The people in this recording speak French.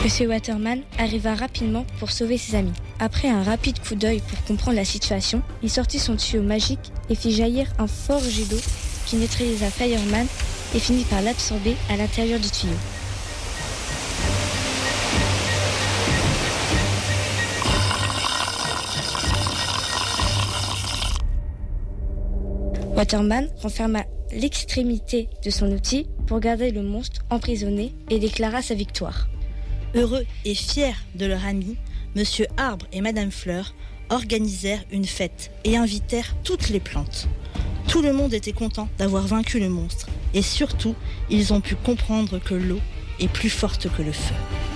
Monsieur Waterman arriva rapidement pour sauver ses amis. Après un rapide coup d'œil pour comprendre la situation, il sortit son tuyau magique et fit jaillir un fort jet d'eau qui neutralisa Fireman et finit par l'absorber à l'intérieur du tuyau. Waterman renferma l'extrémité de son outil pour garder le monstre emprisonné et déclara sa victoire. Heureux et fiers de leur ami, Monsieur Arbre et Madame Fleur organisèrent une fête et invitèrent toutes les plantes. Tout le monde était content d'avoir vaincu le monstre et surtout, ils ont pu comprendre que l'eau est plus forte que le feu.